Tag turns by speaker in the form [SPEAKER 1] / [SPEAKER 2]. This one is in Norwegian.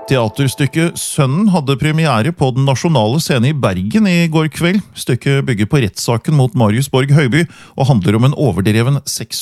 [SPEAKER 1] Teaterstykket Sønnen hadde premiere på Den nasjonale scene i Bergen i går kveld. Stykket bygger på rettssaken mot Marius Borg Høiby og handler om en overdreven